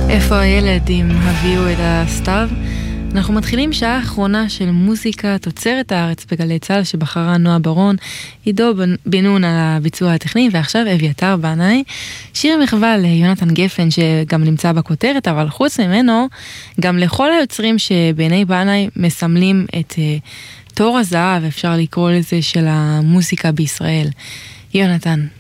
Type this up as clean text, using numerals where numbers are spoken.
איפה הילד עם הביאו את הסתיו? אנחנו מתחילים שעה האחרונה של מוזיקה תוצרת הארץ בגלי צהל שבחרה נועה ברון, עידו בן נון על הביצוע הטכני, ועכשיו אביתר בנאי, שיר מחווה ליונתן גפן שגם נמצא בכותרת, אבל חוץ ממנו גם לכל היוצרים שבעיני בנאי מסמלים את תור הזהב, אפשר לקרוא לזה, של המוזיקה בישראל. יונתן.